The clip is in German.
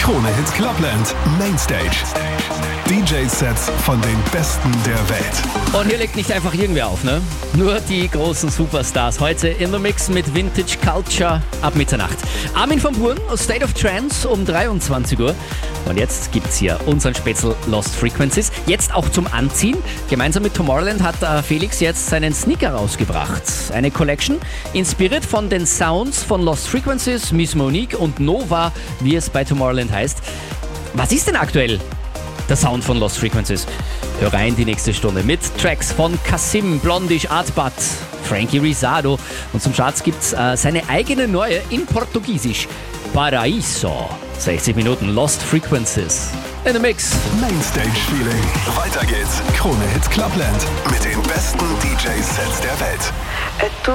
Krone Hit Clubland Mainstage. DJ-Sets von den Besten der Welt. Und hier legt nicht einfach irgendwer auf, ne? Nur die großen Superstars. Heute in the Mix mit Vintage Culture ab Mitternacht. Armin van Buuren aus State of Trance um 23 Uhr. Und jetzt gibt's hier unseren Spätzl Lost Frequencies. Jetzt auch zum Anziehen. Gemeinsam mit Tomorrowland hat Felix jetzt seinen Sneaker rausgebracht. Eine Collection, inspiriert von den Sounds von Lost Frequencies, Miss Monique und Nova, wie es bei Tomorrowland heißt. Was ist denn aktuell der Sound von Lost Frequencies? Hör rein die nächste Stunde mit Tracks von Kasim, Blondish, Artbat, Frankie Rizardo. Und zum Schatz gibt's seine eigene neue in Portugiesisch. Paraíso. 60 Minuten Lost Frequencies. In the Mix. Mainstage Feeling. Weiter geht's. Krone Hit Clubland mit den besten DJ-Sets der Welt.